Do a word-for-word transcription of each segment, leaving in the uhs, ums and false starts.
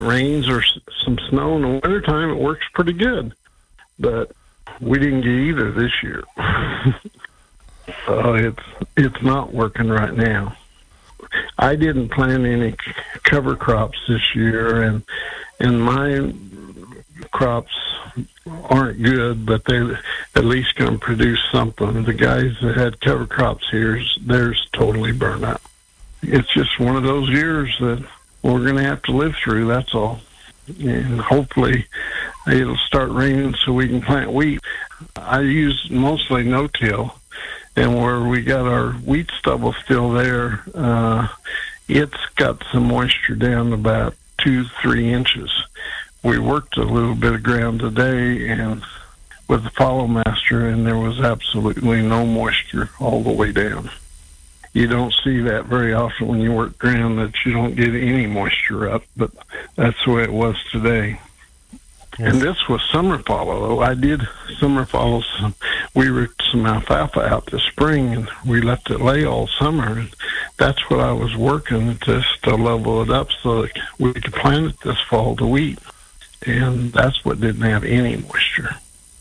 rains or some snow in the wintertime, it works pretty good. But we didn't get either this year. So it's it's not working right now. I didn't plant any cover crops this year, and and my crops aren't good, but they're at least going to produce something. The guys that had cover crops here, theirs totally burned out. It's just one of those years that we're going to have to live through, that's all. And hopefully it'll start raining so we can plant wheat. I use mostly no-till, and where we got our wheat stubble still there, uh, it's got some moisture down to about two, three inches. We worked a little bit of ground today and with the Follow Master, and there was absolutely no moisture all the way down. You don't see that very often when you work ground, that you don't get any moisture up, but that's the way it was today. Yes. And this was summer follow. I did summer follow. Some, we rooked some alfalfa out this spring, and we left it lay all summer. And that's what I was working just to level it up so that we could plant it this fall to wheat. And that's what didn't have any moisture.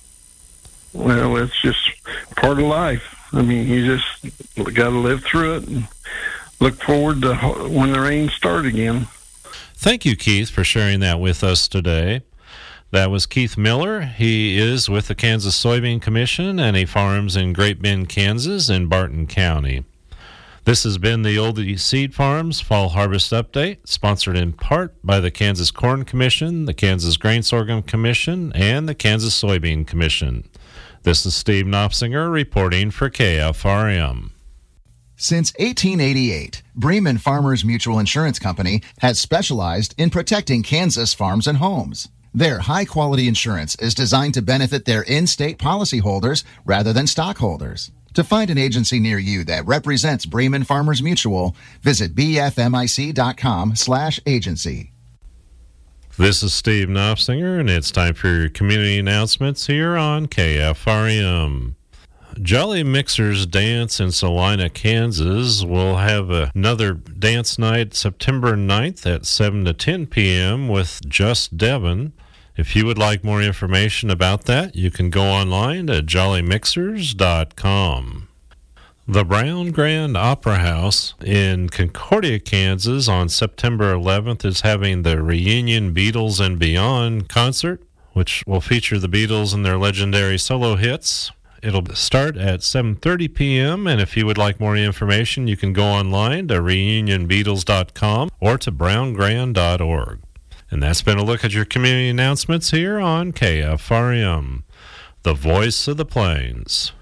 Well, it's just part of life. I mean, you just got to live through it and look forward to when the rains start again. Thank you, Keith, for sharing that with us today. That was Keith Miller. He is with the Kansas Soybean Commission, and he farms in Great Bend, Kansas, in Barton County. This has been the Oldie Seed Farms Fall Harvest Update, sponsored in part by the Kansas Corn Commission, the Kansas Grain Sorghum Commission, and the Kansas Soybean Commission. This is Steve Knopfsinger reporting for K F R M. Since eighteen eighty-eight, Bremen Farmers Mutual Insurance Company has specialized in protecting Kansas farms and homes. Their high-quality insurance is designed to benefit their in-state policyholders rather than stockholders. To find an agency near you that represents Bremen Farmers Mutual, visit bfmic.com slash agency. This is Steve Knopfsinger, and it's time for your community announcements here on K F R M. Jolly Mixers Dance in Salina, Kansas will have another dance night September ninth at seven to ten p.m. with Just Devon. If you would like more information about that, you can go online at jolly mixers dot com. The Brown Grand Opera House in Concordia, Kansas on September eleventh is having the Reunion Beatles and Beyond concert, which will feature the Beatles and their legendary solo hits. It'll start at seven thirty p.m., and if you would like more information, you can go online to reunion beatles dot com or to brown grand dot org. And that's been a look at your community announcements here on K F R M, the voice of the plains.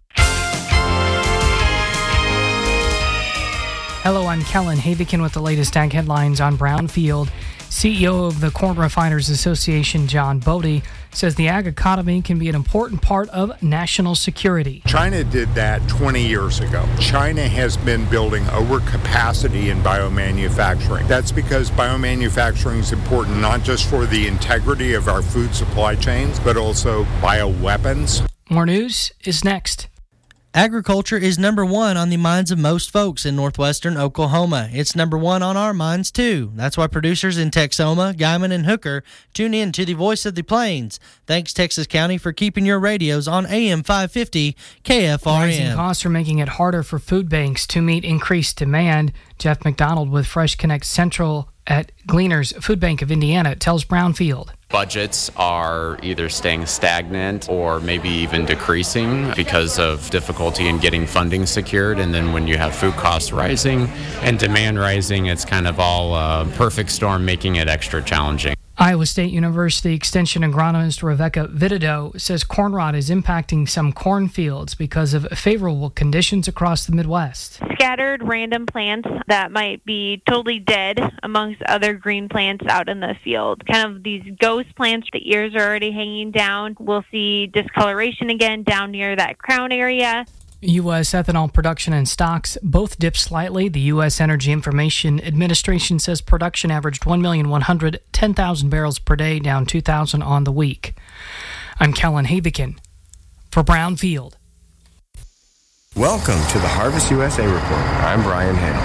Hello, I'm Kellen Havikin with the latest ag headlines on Brownfield. C E O of the Corn Refiners Association, John Bodie, says the ag economy can be an important part of national security. China did that twenty years ago. China has been building overcapacity in biomanufacturing. That's because biomanufacturing is important not just for the integrity of our food supply chains, but also bioweapons. More news is next. Agriculture is number one on the minds of most folks in northwestern Oklahoma. It's number one on our minds, too. That's why producers in Texoma, Guyman, and Hooker tune in to the Voice of the Plains. Thanks, Texas County, for keeping your radios on A M five fifty K F R M. Rising costs are making it harder for food banks to meet increased demand. Jeff McDonald with Fresh Connect Central at Gleaners Food Bank of Indiana tells Brownfield. Budgets are either staying stagnant or maybe even decreasing because of difficulty in getting funding secured. And then when you have food costs rising and demand rising, it's kind of all a perfect storm, making it extra challenging. Iowa State University Extension agronomist Rebecca Vitido says corn rot is impacting some cornfields because of favorable conditions across the Midwest. Scattered random plants that might be totally dead amongst other green plants out in the field. Kind of these ghost plants, the ears are already hanging down. We'll see discoloration again down near that crown area. U S ethanol production and stocks both dipped slightly. The U S Energy Information Administration says production averaged one million one hundred ten thousand barrels per day, down two thousand on the week. I'm Kellen Havikin for Brownfield. Welcome to the Harvest U S A Report. I'm Brian Hay.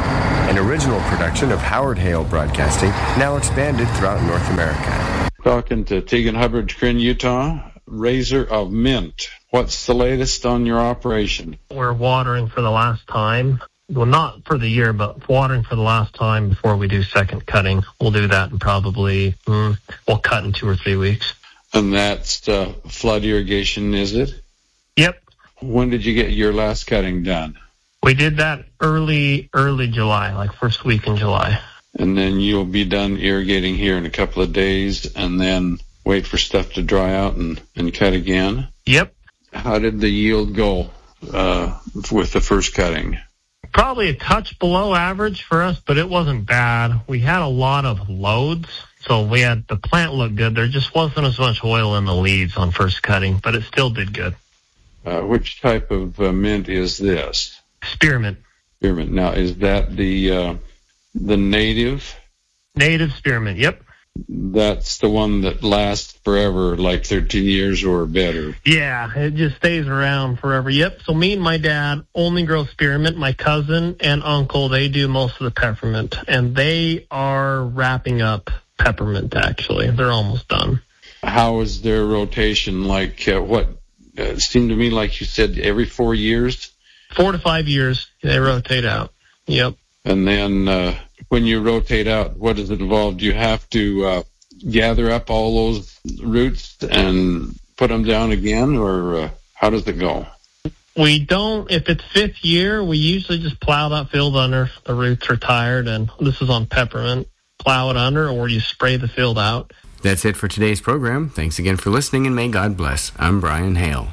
an original production of Howard Hale Broadcasting, now expanded throughout North America. Talking to Tegan Hubbard, Corinne, Utah, raiser of mint. What's the latest on your operation? We're watering for the last time. Well, not for the year, but watering for the last time before we do second cutting. We'll do that in probably, mm, we'll cut in two or three weeks. And that's uh, flood irrigation, is it? Yep. When did you get your last cutting done? We did that early, early July, like first week in July. And then you'll be done irrigating here in a couple of days and then wait for stuff to dry out and, and cut again? Yep. How did the yield go uh, with the first cutting? Probably a touch below average for us, but it wasn't bad. We had a lot of loads, so we had the plant looked good. There just wasn't as much oil in the leaves on first cutting, but it still did good. Uh, which type of uh, mint is this? Spearmint. Spearmint. Now, is that the uh, the native? Native spearmint, yep. That's the one that lasts forever, like thirteen years or better. Yeah, it just stays around forever. Yep, so me and my dad only grow spearmint. My cousin and uncle, they do most of the peppermint, and they are wrapping up peppermint, actually. They're almost done. How is their rotation? Like, uh, what? Uh, it seemed to me like you said every four years? Four to five years, they rotate out. Yep. And then uh, when you rotate out, what does it involve? Do you have to uh, gather up all those roots and put them down again, or uh, how does it go? We don't, if it's fifth year, we usually just plow that field under. The roots are tired, and this is on peppermint. Plow it under, or you spray the field out. That's it for today's program. Thanks again for listening, and may God bless. I'm Brian Hale.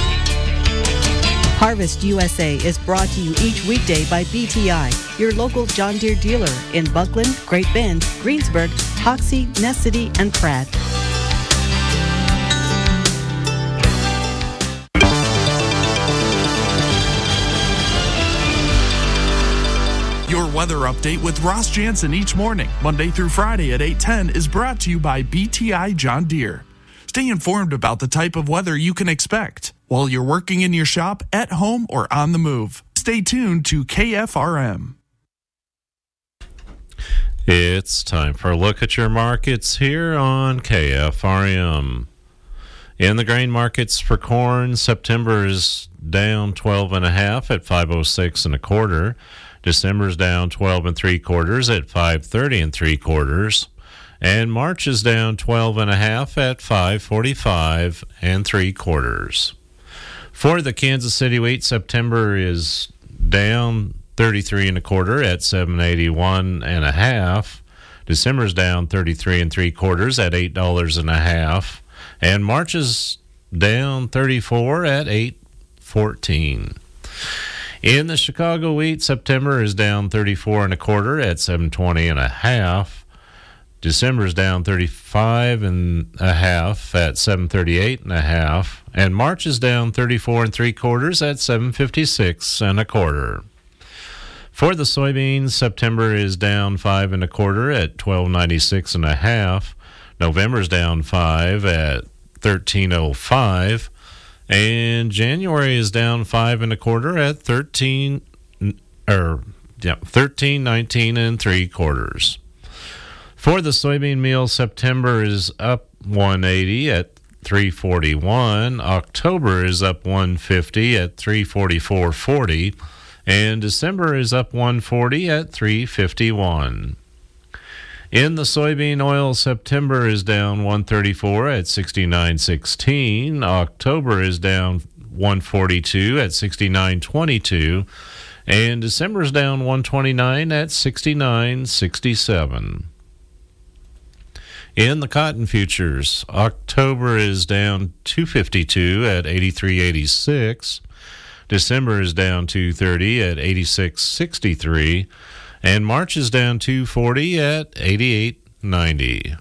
Harvest U S A is brought to you each weekday by B T I, your local John Deere dealer in Buckland, Great Bend, Greensburg, Hoxie, Ness City, and Pratt. Your weather update with Ross Jansen each morning, Monday through Friday at eight ten, is brought to you by B T I John Deere. Stay informed about the type of weather you can expect while you're working in your shop, at home, or on the move. Stay tuned to K F R M. It's time for a look at your markets here on K F R M. In the grain markets for corn, September is down twelve and a half at five oh six and a quarter. December's down twelve and three quarters at five thirty and three quarters. And March is down twelve and a half at five forty-five and three quarters. For the Kansas City wheat, September is down thirty-three and a quarter at seven eighty-one and a half. December's down thirty-three and three quarters at eight dollars and a half. And March is down thirty-four at eight fourteen. In the Chicago wheat, September is down thirty-four and a quarter at seven twenty and a half. December's down thirty-five and a half at seven thirty-eight and a half, and March is down thirty-four and three quarters at seven fifty-six and a quarter. For the soybeans, September is down five and a quarter at twelve ninety-six and a half. November's down five at thirteen oh five, and January is down five and a quarter at thirteen or yeah thirteen nineteen and three quarters. For the soybean meal, September is up one eighty at three forty-one. October is up one fifty at three forty-four forty. And December is up one forty at three fifty-one. In the soybean oil, September is down one thirty-four at sixty-nine sixteen. October is down one forty-two at sixty-nine twenty-two. And December is down one twenty-nine at sixty-nine sixty-seven. In the cotton futures, October is down two fifty-two at eighty-three eighty-six. December is down two thirty at eighty-six sixty-three. And March is down two forty at eighty-eight ninety.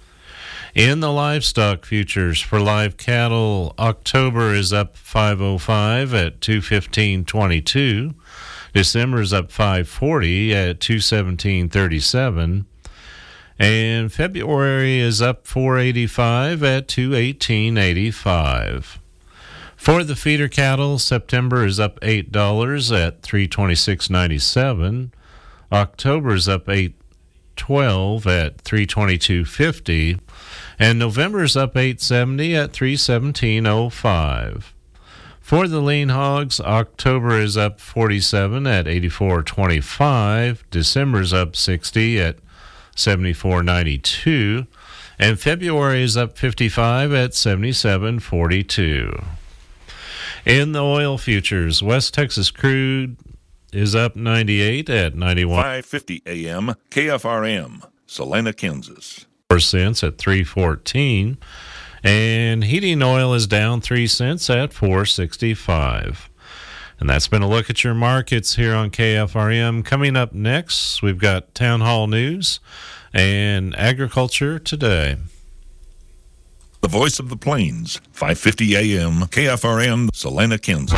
In the livestock futures for live cattle, October is up five oh five at two fifteen twenty-two. December is up five forty at two seventeen thirty-seven. And February is up four eighty-five at two eighteen eighty-five. For the feeder cattle, September is up eight dollars at three twenty-six ninety-seven. October's up eight twelve at three twenty-two fifty, and November's up eight seventy at three seventeen oh five. For the lean hogs, October is up forty-seven at eighty-four twenty-five, December's up sixty at seventy-four ninety-two, and February is up fifty-five at seventy-seven forty-two. In the oil futures, West Texas crude is up ninety-eight at ninety-one. five fifty A M K F R M, Salina, Kansas. four cents at three fourteen, and heating oil is down three cents at four sixty-five. And that's been a look at your markets here on K F R M. Coming up next, we've got Town Hall News and Agriculture Today. The Voice of the Plains, five fifty A M K F R M, Salina, Kansas.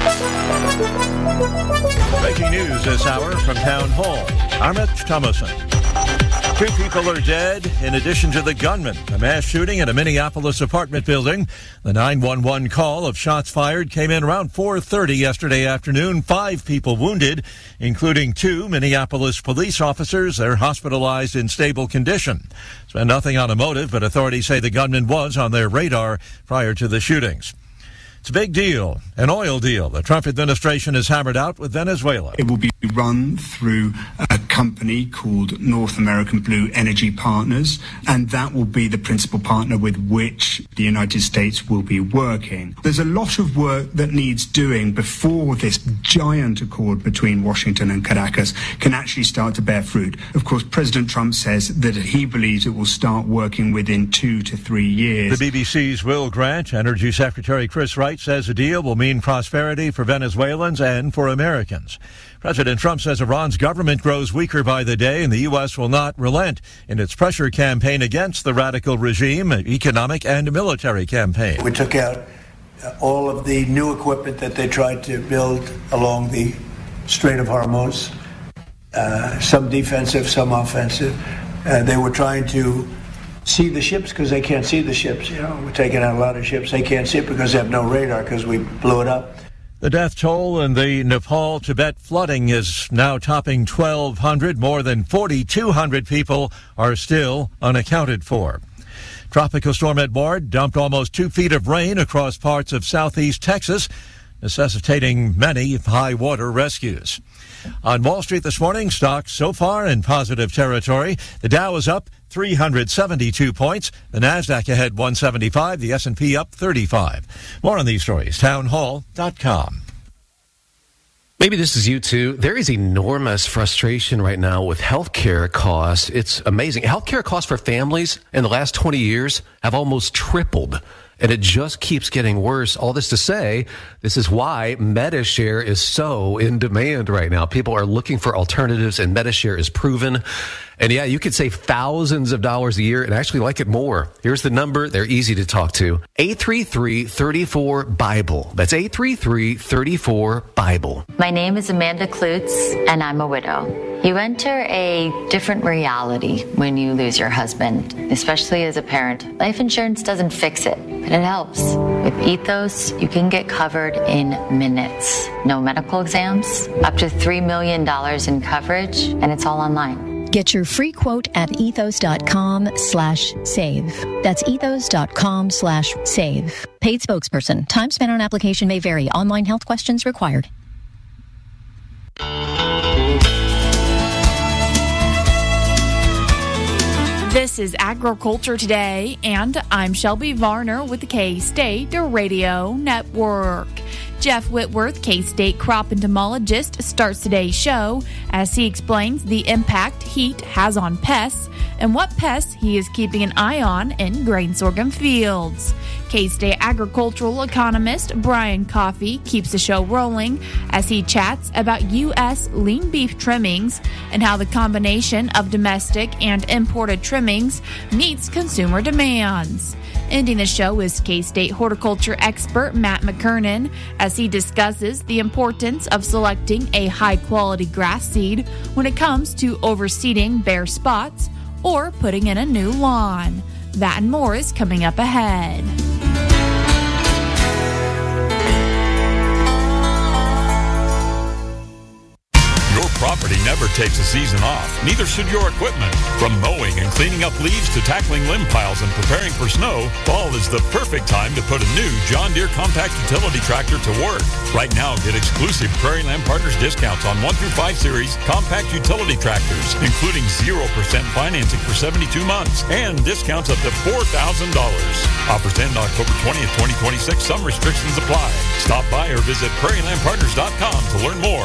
Breaking news this hour from Town Hall. Armit Thomason. Two people are dead in addition to the gunman. A mass shooting at a Minneapolis apartment building. The nine one one call of shots fired came in around four thirty yesterday afternoon. Five people wounded, including two Minneapolis police officers. They're hospitalized in stable condition. There's been nothing on a motive, but authorities say the gunman was on their radar prior to the shootings. It's a big deal, an oil deal the Trump administration has hammered out with Venezuela. It will be run through a company called North American Blue Energy Partners, and that will be the principal partner with which the United States will be working. There's a lot of work that needs doing before this giant accord between Washington and Caracas can actually start to bear fruit. Of course, President Trump says that he believes it will start working within two to three years. The B B C's Will Grant, Energy Secretary Chris Wright, says the deal will mean prosperity for Venezuelans and for Americans. President Trump says Iran's government grows weaker by the day, and the U S will not relent in its pressure campaign against the radical regime, economic and military campaign. We took out all of the new equipment that they tried to build along the Strait of Hormuz, uh, some defensive, some offensive. Uh, they were trying to see the ships because they can't see the ships. You know, we're taking out a lot of ships. They can't see it because they have no radar because we blew it up. The death toll in the Nepal-Tibet flooding is now topping twelve hundred. More than forty-two hundred people are still unaccounted for. Tropical storm Edward dumped almost two feet of rain across parts of southeast Texas, necessitating many high water rescues. On Wall Street this morning, stocks so far in positive territory. The Dow is up three hundred seventy-two points. The Nasdaq ahead one seventy-five. The S and P up thirty-five. More on these stories, town hall dot com. Maybe this is you too. There is enormous frustration right now with healthcare costs. It's amazing. Healthcare costs for families in the last twenty years have almost tripled. And it just keeps getting worse. All this to say, this is why Medi-Share is so in demand right now. People are looking for alternatives, and Medi-Share is proven. And yeah, you could save thousands of dollars a year and actually like it more. Here's the number. They're easy to talk to. eight three three, three four, BIBLE. That's eight three three, three four, BIBLE. My name is Amanda Klutz, and I'm a widow. You enter a different reality when you lose your husband, especially as a parent. Life insurance doesn't fix it, but it helps. With Ethos, you can get covered in minutes. No medical exams, up to three million dollars in coverage, and it's all online. Get your free quote at ethos.com slash save. That's ethos.com slash save. Paid spokesperson. Time spent on application may vary. Online health questions required. This is Agriculture Today, and I'm Shelby Varner with the K-State Radio Network. Jeff Whitworth, K-State crop entomologist, starts today's show as he explains the impact heat has on pests and what pests he is keeping an eye on in grain sorghum fields. K-State agricultural economist Brian Coffey keeps the show rolling as he chats about U S lean beef trimmings and how the combination of domestic and imported trimmings meets consumer demands. Ending the show is K-State horticulture expert Matt McKernan as he discusses the importance of selecting a high-quality grass seed when it comes to overseeding bare spots or putting in a new lawn. That and more is coming up ahead. property never takes a season off. Neither should your equipment. From mowing and cleaning up leaves to tackling limb piles and preparing for snow, fall is the perfect time to put a new John Deere compact utility tractor to work. Right now, get exclusive Prairie Land Partners discounts on one through five series compact utility tractors, including zero percent financing for seventy-two months and discounts up to four thousand dollars. Offers end October twentieth, twenty twenty-six. Some restrictions apply. Stop by or visit prairie land partners dot com to learn more.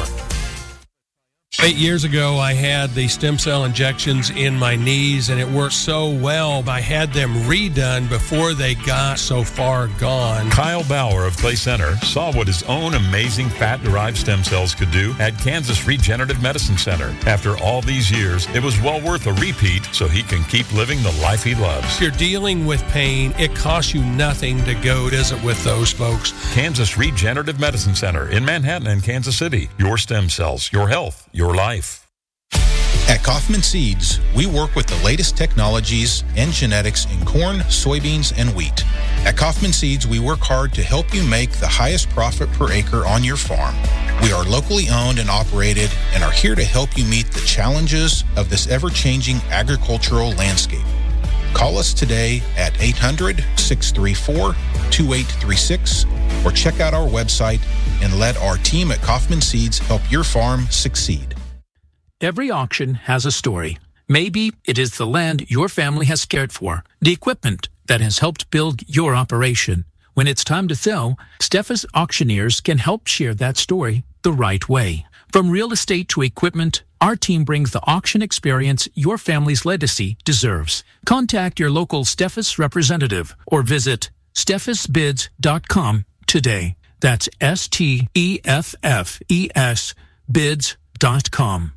Eight years ago, I had the stem cell injections in my knees, and it worked so well. I had them redone before they got so far gone. Kyle Bauer of Clay Center saw what his own amazing fat-derived stem cells could do at Kansas Regenerative Medicine Center. After all these years, it was well worth a repeat so he can keep living the life he loves. If you're dealing with pain, it costs you nothing to go visit with those folks. Kansas Regenerative Medicine Center in Manhattan and Kansas City. Your stem cells, your health, your life. At Kaufman Seeds, we work with the latest technologies and genetics in corn, soybeans, and wheat. At Kaufman Seeds, we work hard to help you make the highest profit per acre on your farm. We are locally owned and operated and are here to help you meet the challenges of this ever-changing agricultural landscape. Call us today at eight hundred, six three four, two eight three six or check out our website and let our team at Kaufman Seeds help your farm succeed. Every auction has a story. Maybe it is the land your family has cared for, the equipment that has helped build your operation. When it's time to sell, Steffes Auctioneers can help share that story the right way. From real estate to equipment, our team brings the auction experience your family's legacy deserves. Contact your local Steffes representative or visit steffes bids dot com today. That's S T E F F E S bids dot com.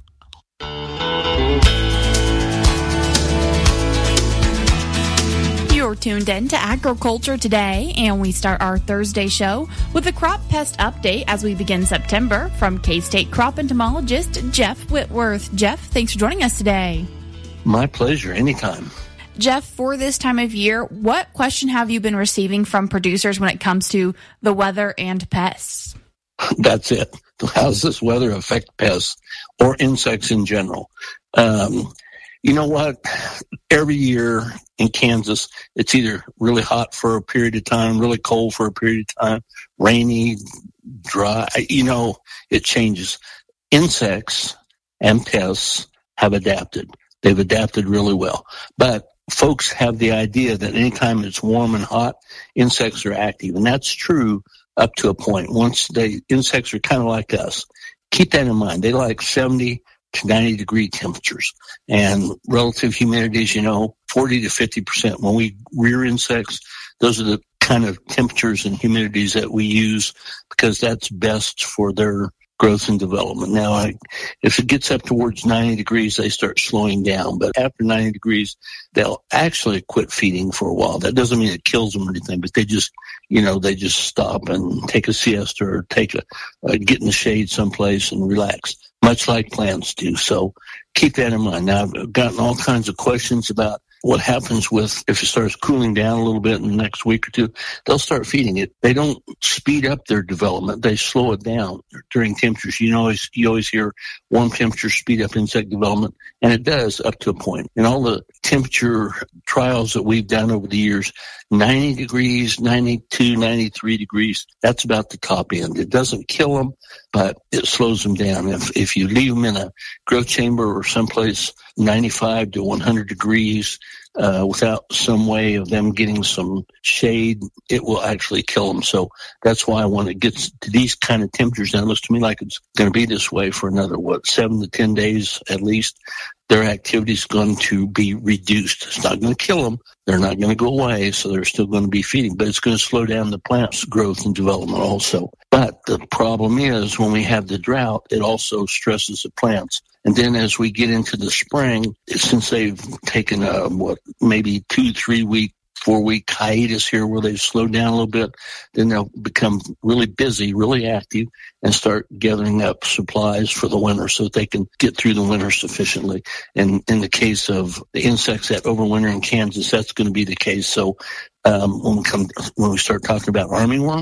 You're tuned in to Agriculture Today, and we start our Thursday show with a crop pest update as we begin September from K-State crop entomologist Jeff Whitworth. Jeff, thanks for joining us today. My pleasure, anytime. Jeff, for this time of year, what question have you been receiving from producers when it comes to the weather and pests? That's it. How does this weather affect pests or insects in general? Um, you know what? Every year in Kansas, it's either really hot for a period of time, really cold for a period of time, rainy, dry. You know, it changes. Insects and pests have adapted. They've adapted really well. But folks have the idea that anytime it's warm and hot, insects are active. And that's true up to a point. Once they, insects are kind of like us. Keep that in mind. They like seventy to ninety degree temperatures and relative humidities, you know, forty to fifty percent. When we rear insects, those are the kind of temperatures and humidities that we use because that's best for their growth and development. Now, I, if it gets up towards ninety degrees, they start slowing down. But after ninety degrees, they'll actually quit feeding for a while. That doesn't mean it kills them or anything, but they just, you know, they just stop and take a siesta or take a, uh, get in the shade someplace and relax, much like plants do. So keep that in mind. Now, I've gotten all kinds of questions about what happens with if it starts cooling down a little bit in the next week or two. They'll start feeding it. They don't speed up their development. They slow it down during temperatures. You know, you always hear warm temperatures speed up insect development, and it does up to a point. And all the temperature trials that we've done over the years, ninety degrees, ninety-two, ninety-three degrees, that's about the top end. It doesn't kill them, but it slows them down. If if you leave them in a growth chamber or someplace ninety-five to one hundred degrees uh, without some way of them getting some shade, it will actually kill them. So that's why when it gets to these kind of temperatures, and it looks to me like it's going to be this way for another, what, seven to ten days at least, their activity is going to be reduced. It's not going to kill them. They're not going to go away, so they're still going to be feeding, but it's going to slow down the plant's growth and development also. But the problem is when we have the drought, it also stresses the plants. And then as we get into the spring, since they've taken a, what, maybe two, three week, four week hiatus here where they've slowed down a little bit, then they'll become really busy, really active, and start gathering up supplies for the winter so that they can get through the winter sufficiently. And in the case of the insects that overwinter in Kansas, that's going to be the case. So um, when we come, when we start talking about armyworms,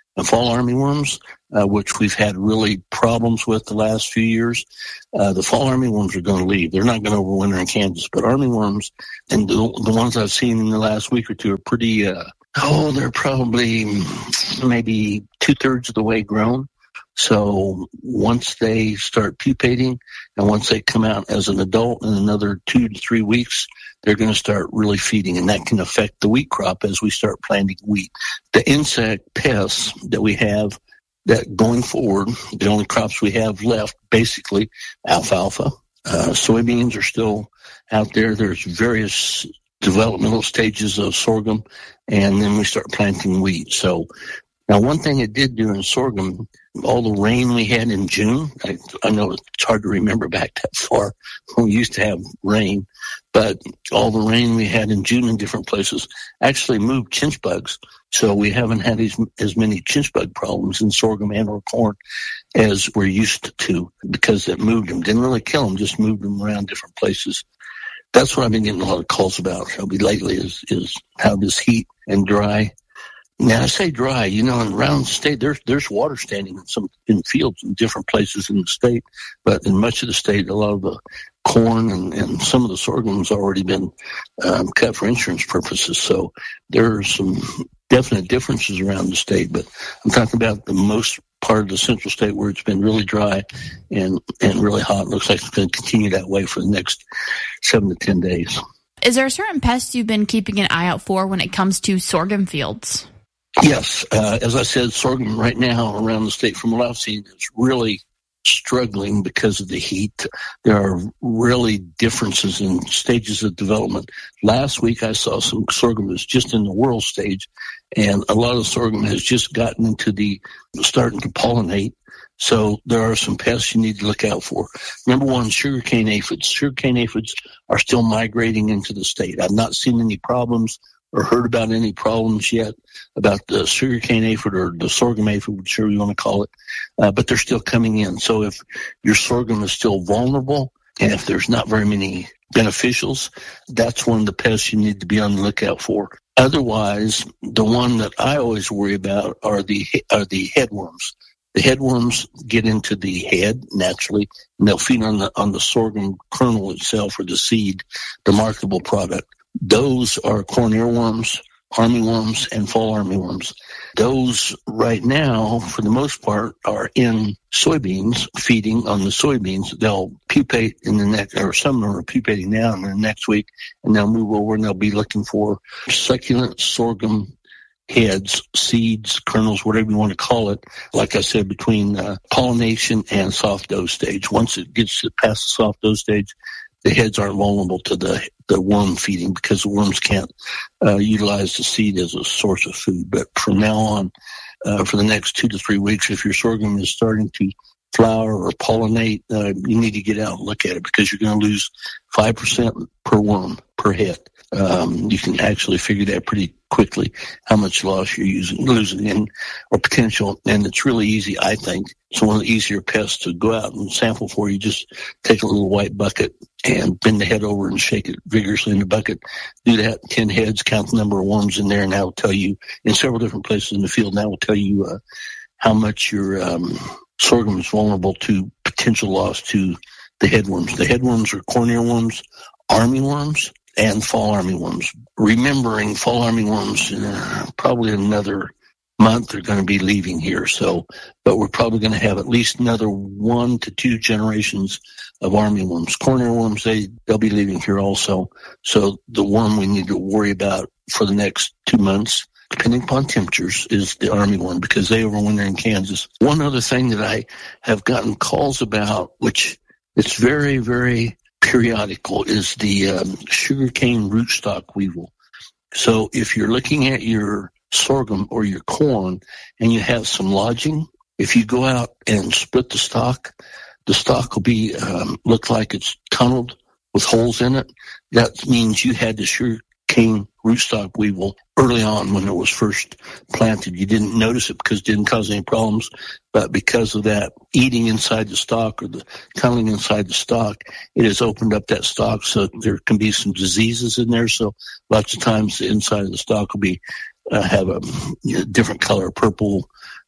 and fall armyworms, uh, which we've had really problems with the last few years. Uh, the fall armyworms are going to leave. They're not going to overwinter in Kansas, but armyworms, and the, the ones I've seen in the last week or two are pretty, uh, oh, they're probably maybe two-thirds of the way grown. So once they start pupating and once they come out as an adult in another two to three weeks, they're going to start really feeding, and that can affect the wheat crop as we start planting wheat. The insect pests that we have that going forward, the only crops we have left, basically alfalfa, uh, soybeans are still out there. There's various developmental stages of sorghum, and then we start planting wheat. So now, one thing it did do in sorghum, all the rain we had in June, I, I know it's hard to remember back that far when we used to have rain, but all the rain we had in June in different places actually moved chinch bugs. So we haven't had as, as many chinch bug problems in sorghum and or corn as we're used to, because it moved them. Didn't really kill them, just moved them around different places. That's what I've been getting a lot of calls about, Shelby, lately is, is how this heat and dry. Now, I say dry, you know, and around the state, there's, there's water standing in some in fields in different places in the state, but in much of the state, a lot of the corn and, and some of the sorghum has already been um, cut for insurance purposes. So there are some definite differences around the state, but I'm talking about the most part of the central state where it's been really dry and, and really hot. It looks like it's going to continue that way for the next seven to ten days. Is there a certain pest you've been keeping an eye out for when it comes to sorghum fields? Yes. Uh, as I said, sorghum right now around the state, from what I've seen, is really struggling because of the heat. There are really differences in stages of development. Last week, I saw some sorghum that's just in the whorl stage, and a lot of the sorghum has just gotten into the starting to pollinate. So there are some pests you need to look out for. Number one, sugarcane aphids. Sugarcane aphids are still migrating into the state. I've not seen any problems or heard about any problems yet about the sugarcane aphid or the sorghum aphid, whichever you want to call it, uh, but they're still coming in. So if your sorghum is still vulnerable and if there's not very many beneficials, that's one of the pests you need to be on the lookout for. Otherwise, the one that I always worry about are the are the headworms. The headworms get into the head naturally, and they'll feed on the on the sorghum kernel itself or the seed, the marketable product. Those are corn earworms, armyworms, and fall armyworms. Those right now, for the most part, are in soybeans, feeding on the soybeans. They'll pupate in the next, or some are pupating now in the next week, and they'll move over and they'll be looking for succulent sorghum heads, seeds, kernels, whatever you want to call it. Like I said, between uh, pollination and soft dough stage. Once it gets past the soft dough stage, the heads aren't vulnerable to the, the worm feeding because the worms can't uh, utilize the seed as a source of food. But from now on, uh, for the next two to three weeks, if your sorghum is starting to flower or pollinate, uh, you need to get out and look at it because you're going to lose five percent per worm per head. Um, you can actually figure that pretty quickly how much loss you're using, losing in or potential. And it's really easy, I think. It's one of the easier pests to go out and sample for. You just take a little white bucket and bend the head over and shake it vigorously in the bucket. Do that, ten heads, count the number of worms in there, and that will tell you in several different places in the field. And that will tell you uh, how much your um, sorghum is vulnerable to potential loss to the headworms. The headworms are corn earworms, armyworms, and fall armyworms. Remembering fall armyworms, uh, probably another month are going to be leaving here. So, but we're probably going to have at least another one to two generations of armyworms. Corn earworms, they, they'll be leaving here also. So the one we need to worry about for the next two months, depending upon temperatures, is the armyworm because they overwinter in Kansas. One other thing that I have gotten calls about, which it's very, very periodical, is the um, sugarcane rootstock weevil. So if you're looking at your sorghum or your corn and you have some lodging, if you go out and split the stalk, the stalk will be um, look like it's tunneled with holes in it. That means you had the sugarcane rootstock weevil early on when it was first planted. You didn't notice it because it didn't cause any problems, but because of that eating inside the stalk or the tunneling inside the stalk, it has opened up that stalk so there can be some diseases in there. So lots of times the inside of the stalk will be uh, have a you know, different color, purple,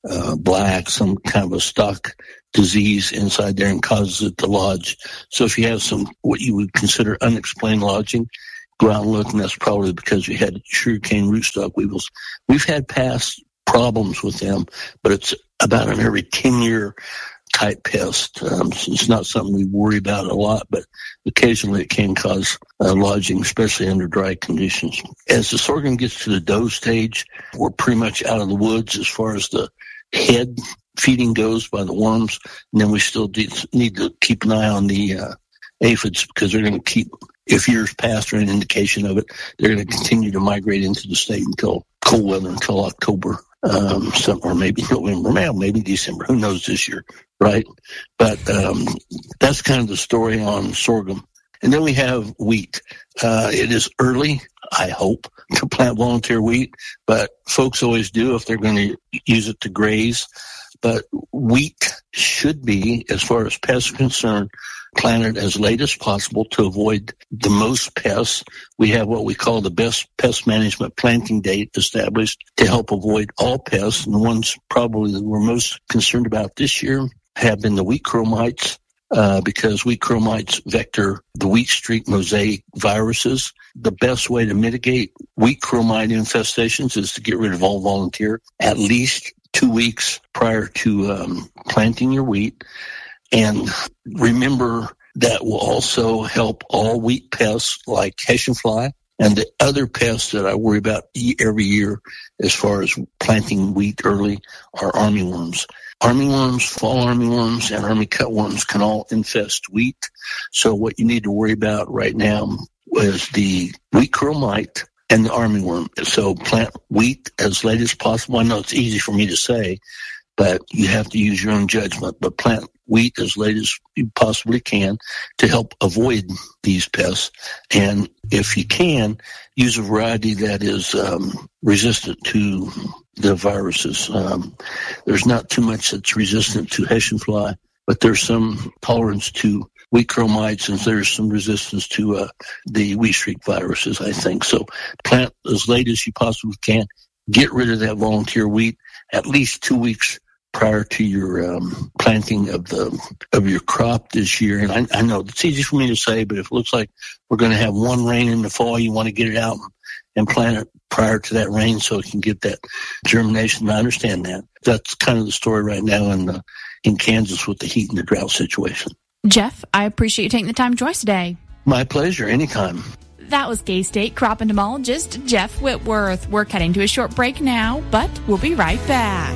uh, black, some kind of a stalk disease inside there and causes it to lodge. So if you have some, what you would consider unexplained lodging, go out and look, and that's probably because you had sugarcane rootstock weevils. We've had past problems with them, but it's about an every ten-year type pest. Um, it's not something we worry about a lot, but occasionally it can cause uh, lodging, especially under dry conditions. As the sorghum gets to the dough stage, we're pretty much out of the woods as far as the head feeding goes by the worms, and then we still need to keep an eye on the uh, aphids, because they're going to keep, if years pass or an indication of it, they're going to continue to migrate into the state until cold weather, until October. Um, some, or maybe November, maybe December, who knows this year, right? But um, that's kind of the story on sorghum. And then we have wheat. Uh, it is early, I hope, to plant volunteer wheat, but folks always do if they're going to use it to graze. But wheat should be, as far as pests are concerned, planted as late as possible to avoid the most pests. We have what we call the best pest management planting date established to help avoid all pests. And the ones probably that we're most concerned about this year have been the wheat crow mites, uh, because wheat crow mites vector the wheat streak mosaic viruses. The best way to mitigate wheat crow mite infestations is to get rid of all volunteer at least two weeks prior to um, planting your wheat. And remember, that will also help all wheat pests like Hessian fly and the other pests that I worry about every year as far as planting wheat early are armyworms. Armyworms, fall armyworms, and army cutworms can all infest wheat. So what you need to worry about right now is the wheat crow mite and the armyworm. So plant wheat as late as possible. I know it's easy for me to say, but you have to use your own judgment. But plant wheat as late as you possibly can to help avoid these pests. And if you can, use a variety that is um, resistant to the viruses. Um, there's not too much that's resistant to Hessian fly, but there's some tolerance to wheat crow mites, and there's some resistance to uh, the wheat streak viruses, I think. So plant as late as you possibly can. Get rid of that volunteer wheat at least two weeks prior to your um, planting of the of your crop this year. And I, I know it's easy for me to say, but if it looks like we're going to have one rain in the fall, you want to get it out and plant it prior to that rain so it can get that germination. I understand that. That's kind of the story right now in uh, in Kansas with the heat and the drought situation. Jeff, I appreciate you taking the time to join us today. My pleasure, anytime. That was K-State crop entomologist Jeff Whitworth. We're cutting to a short break now, but we'll be right back.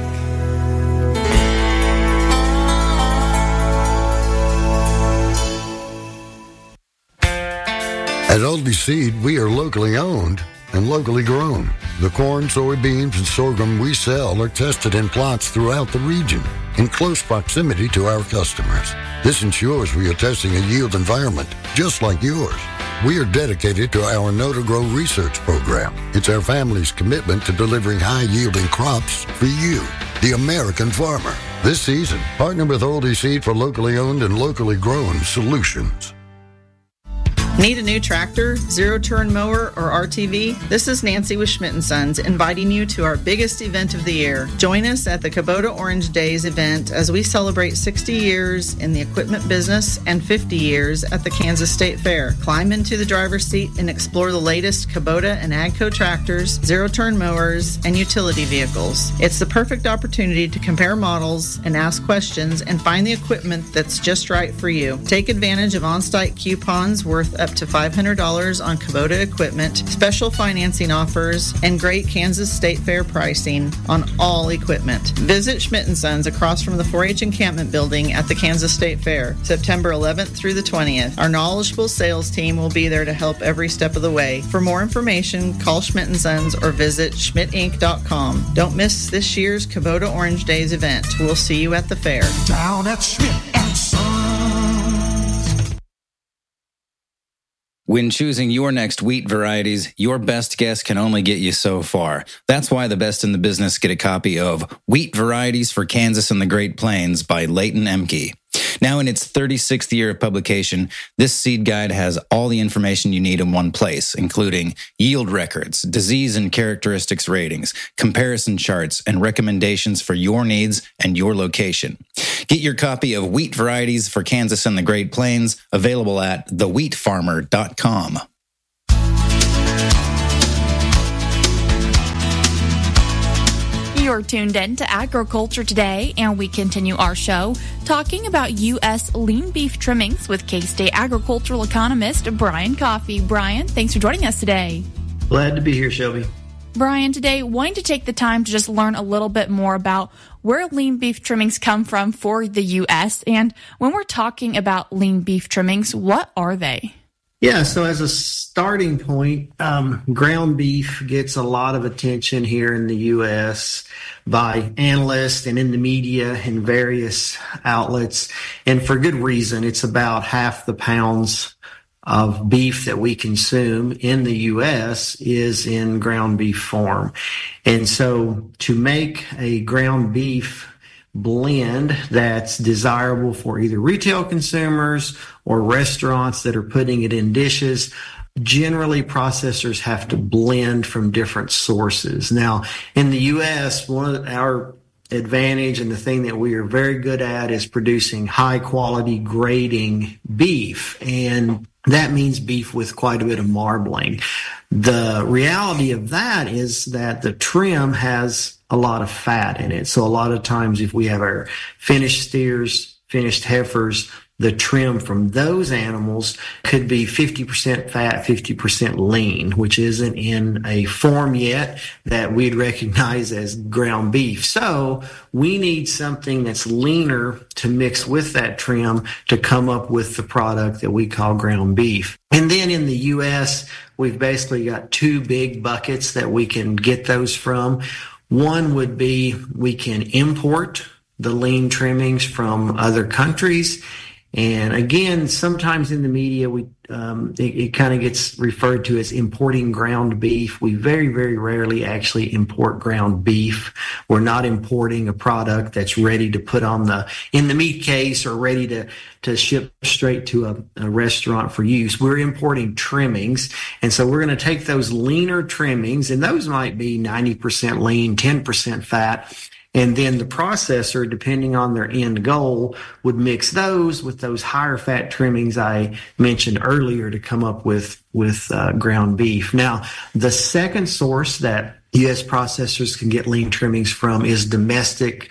At Aldi Seed, we are locally owned and locally grown. The corn, soybeans, and sorghum we sell are tested in plots throughout the region in close proximity to our customers. This ensures we are testing a yield environment just like yours. We are dedicated to our Know to Grow research program. It's our family's commitment to delivering high-yielding crops for you, the American farmer. This season, partner with Aldi Seed for locally owned and locally grown solutions. Need a new tractor, zero-turn mower, or R T V? This is Nancy with Schmidt and Sons inviting you to our biggest event of the year. Join us at the Kubota Orange Days event as we celebrate sixty years in the equipment business and fifty years at the Kansas State Fair. Climb into the driver's seat and explore the latest Kubota and AGCO tractors, zero-turn mowers, and utility vehicles. It's the perfect opportunity to compare models and ask questions and find the equipment that's just right for you. Take advantage of on-site coupons worth up to five hundred dollars on Kubota equipment, special financing offers, and great Kansas State Fair pricing on all equipment. Visit Schmidt and Sons across from the four H encampment building at the Kansas State Fair, September eleventh through the twentieth. Our knowledgeable sales team will be there to help every step of the way. For more information, call Schmidt and Sons or visit schmidt inc dot com. Don't miss this year's Kubota Orange Days event. We'll see you at the fair. Down at Schmidt and Sons. When choosing your next wheat varieties, your best guess can only get you so far. That's why the best in the business get a copy of Wheat Varieties for Kansas and the Great Plains by Leighton Emke. Now in its thirty-sixth year of publication, this seed guide has all the information you need in one place, including yield records, disease and characteristics ratings, comparison charts, and recommendations for your needs and your location. Get your copy of Wheat Varieties for Kansas and the Great Plains, available at the wheat farmer dot com. You're tuned in to Agriculture Today, and we continue our show talking about U S lean beef trimmings with K-State agricultural economist Brian Coffey. Brian, thanks for joining us today. Glad to be here, Shelby. Brian, today, wanting to take the time to just learn a little bit more about where lean beef trimmings come from for the U S, and when we're talking about lean beef trimmings, what are they? Yeah, so as a starting point, um, ground beef gets a lot of attention here in the U S by analysts and in the media and various outlets, and for good reason. It's about half the pounds of beef that we consume in the U S is in ground beef form. And so to make a ground beef blend that's desirable for either retail consumers or restaurants that are putting it in dishes, generally processors have to blend from different sources. Now, in the U S, one of our advantage and the thing that we are very good at is producing high quality grading beef, and that means beef with quite a bit of marbling. The reality of that is that the trim has a lot of fat in it. So a lot of times if we have our finished steers, finished heifers, the trim from those animals could be fifty percent fat, fifty percent lean, which isn't in a form yet that we'd recognize as ground beef. So we need something that's leaner to mix with that trim to come up with the product that we call ground beef. And then in the U S, we've basically got two big buckets that we can get those from. One would be we can import the lean trimmings from other countries. And again, sometimes in the media, we um, it, it kind of gets referred to as importing ground beef. We very, very rarely actually import ground beef. We're not importing a product that's ready to put on the in the meat case or ready to to ship straight to a, a restaurant for use. We're importing trimmings, and so we're going to take those leaner trimmings, and those might be ninety percent lean, ten percent fat. And then the processor, depending on their end goal, would mix those with those higher fat trimmings I mentioned earlier to come up with, with uh, ground beef. Now, the second source that U S processors can get lean trimmings from is domestic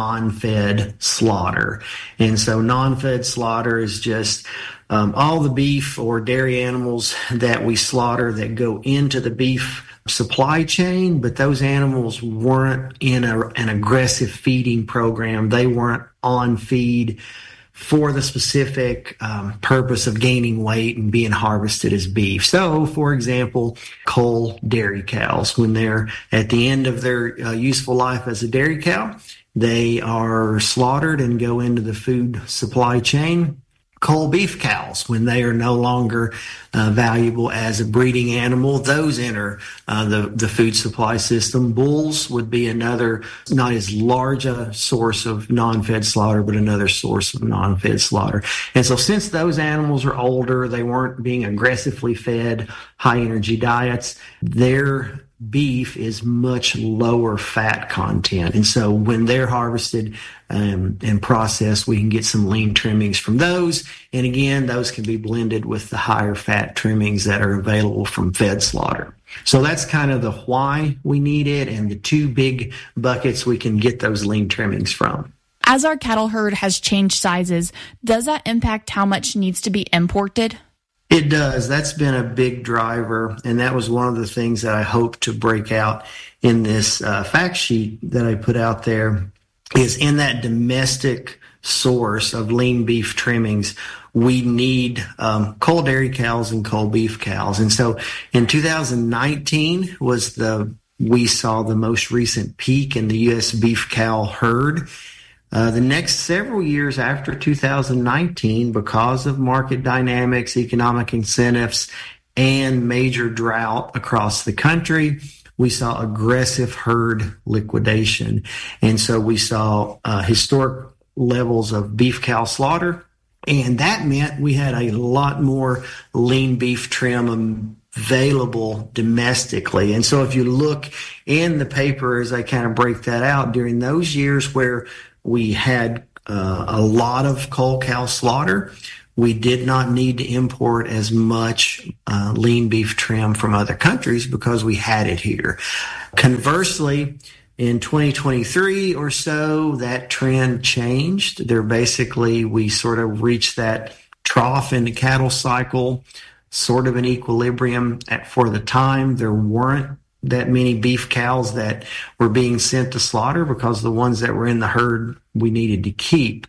non-fed slaughter. And so non-fed slaughter is just um, all the beef or dairy animals that we slaughter that go into the beef supply chain, but those animals weren't in a, an aggressive feeding program. They weren't on feed for the specific um, purpose of gaining weight and being harvested as beef. So, for example, cull dairy cows, when they're at the end of their uh, useful life as a dairy cow, they are slaughtered and go into the food supply chain. Cull beef cows, when they are no longer uh, valuable as a breeding animal, those enter uh, the, the food supply system. Bulls would be another, not as large a source of non-fed slaughter, but another source of non-fed slaughter. And so since those animals are older, they weren't being aggressively fed high energy diets, their beef is much lower fat content. And so when they're harvested um, and processed, we can get some lean trimmings from those. And again, those can be blended with the higher fat trimmings that are available from fed slaughter. So that's kind of the why we need it and the two big buckets we can get those lean trimmings from. As our cattle herd has changed sizes, does that impact how much needs to be imported? It does. That's been a big driver, and that was one of the things that I hope to break out in this uh, fact sheet that I put out there, is in that domestic source of lean beef trimmings, we need um, cull dairy cows and cull beef cows. And so in two thousand nineteen was the we saw the most recent peak in the U S beef cow herd. Uh, the next several years after two thousand nineteen, because of market dynamics, economic incentives, and major drought across the country, we saw aggressive herd liquidation. And so we saw uh, historic levels of beef cow slaughter. And that meant we had a lot more lean beef trim available domestically. And so if you look in the paper, as I kind of break that out, during those years where we had uh, a lot of cull cow slaughter, we did not need to import as much uh, lean beef trim from other countries because we had it here. Conversely, in twenty twenty-three or so, that trend changed. There basically, we sort of reached that trough in the cattle cycle, sort of an equilibrium at, for the time. There weren't that many beef cows that were being sent to slaughter because the ones that were in the herd we needed to keep.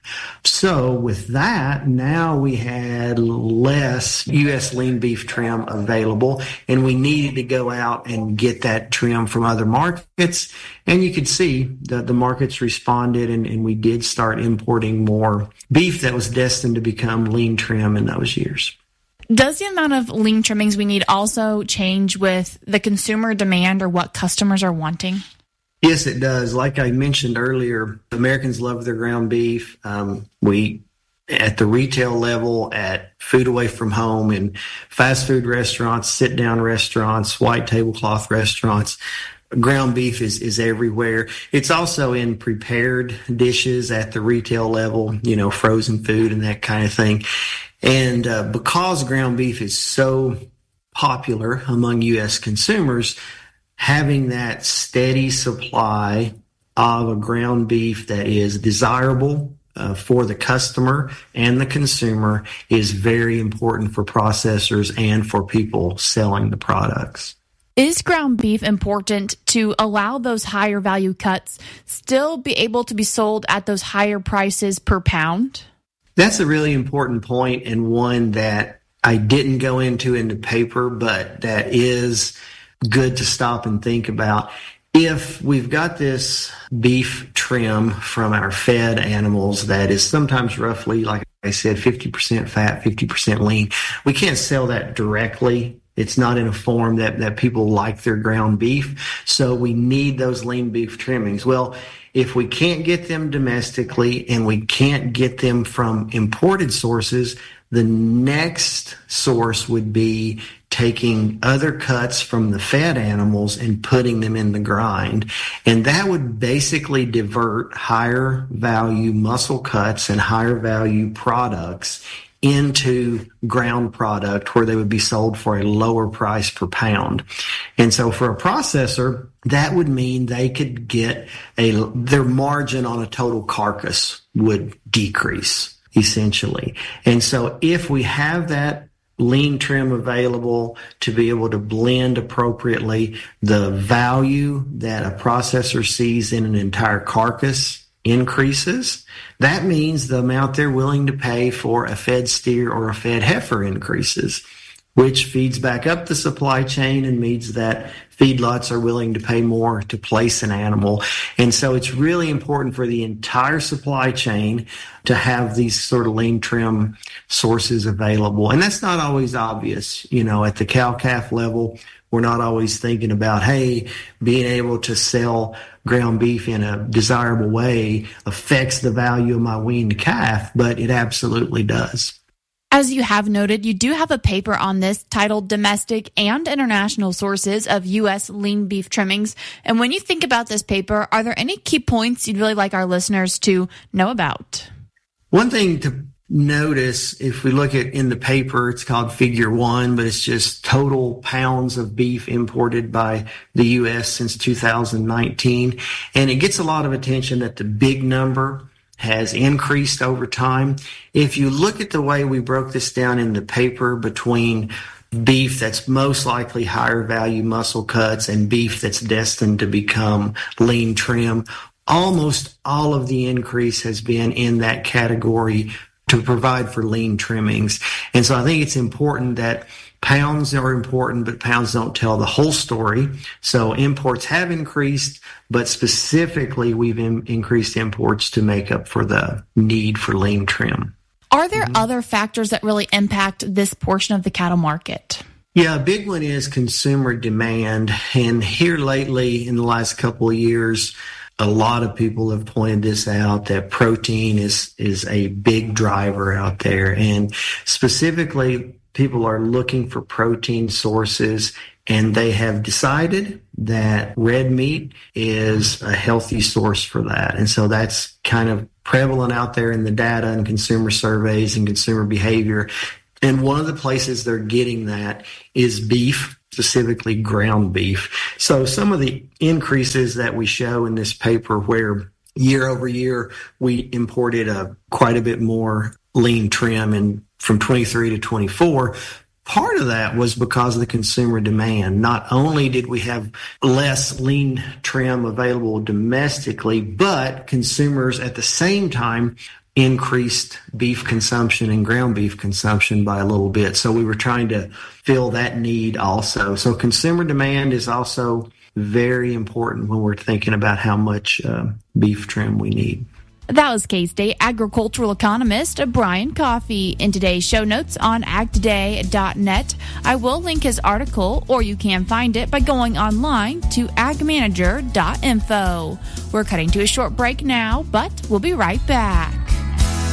So with that, now we had less U S lean beef trim available, and we needed to go out and get that trim from other markets. And you could see that the markets responded, and, and we did start importing more beef that was destined to become lean trim in those years. Does the amount of lean trimmings we need also change with the consumer demand or what customers are wanting? Yes, it does. Like I mentioned earlier, Americans love their ground beef. Um, we, at the retail level, at food away from home, in fast food restaurants, sit-down restaurants, white tablecloth restaurants, ground beef is, is everywhere. It's also in prepared dishes at the retail level, you know, frozen food and that kind of thing. And uh, because ground beef is so popular among U S consumers, having that steady supply of a ground beef that is desirable uh, for the customer and the consumer is very important for processors and for people selling the products. Is ground beef important to allow those higher value cuts still be able to be sold at those higher prices per pound? That's a really important point, and one that I didn't go into in the paper, but that is good to stop and think about. If we've got this beef trim from our fed animals that is sometimes roughly, like I said, fifty percent fat, fifty percent lean, we can't sell that directly. It's not in a form that, that people like their ground beef. So we need those lean beef trimmings. Well, if we can't get them domestically and we can't get them from imported sources, the next source would be taking other cuts from the fed animals and putting them in the grind. And that would basically divert higher value muscle cuts and higher value products into ground product where they would be sold for a lower price per pound. And so for a processor, that would mean they could get a, their margin on a total carcass would decrease essentially. And so if we have that lean trim available to be able to blend appropriately, the value that a processor sees in an entire carcass increases. That means the amount they're willing to pay for a fed steer or a fed heifer increases, which feeds back up the supply chain and means that feedlots are willing to pay more to place an animal. And so it's really important for the entire supply chain to have these sort of lean trim sources available. And that's not always obvious. You know, at the cow-calf level, we're not always thinking about, hey, being able to sell ground beef in a desirable way affects the value of my weaned calf, but it absolutely does. As you have noted, you do have a paper on this titled Domestic and International Sources of U S Lean Beef Trimmings. And when you think about this paper, are there any key points you'd really like our listeners to know about? One thing to notice, if we look at in the paper, it's called Figure One, but it's just total pounds of beef imported by the U S since two thousand nineteen. And it gets a lot of attention that the big number has increased over time. If you look at the way we broke this down in the paper between beef that's most likely higher value muscle cuts and beef that's destined to become lean trim, almost all of the increase has been in that category to provide for lean trimmings. And so I think it's important that pounds are important, but pounds don't tell the whole story. So imports have increased, but specifically we've in, increased imports to make up for the need for lean trim. Are there mm-hmm. other factors that really impact this portion of the cattle market? Yeah, a big one is consumer demand. And here lately, in the last couple of years, a lot of people have pointed this out, that protein is, is a big driver out there. And specifically, people are looking for protein sources, and they have decided that red meat is a healthy source for that. And so that's kind of prevalent out there in the data and consumer surveys and consumer behavior. And one of the places they're getting that is beef, specifically ground beef. So some of the increases that we show in this paper, where year over year we imported a quite a bit more lean trim in from twenty-three to twenty-four, part of that was because of the consumer demand. Not only did we have less lean trim available domestically, but consumers at the same time increased beef consumption and ground beef consumption by a little bit. So we were trying to fill that need also. So consumer demand is also very important when we're thinking about how much uh, beef trim we need. That was K-State agricultural economist Brian Coffey. In today's show notes on ag today dot net, I will link his article, or you can find it by going online to ag manager dot info. We're cutting to a short break now, but we'll be right back.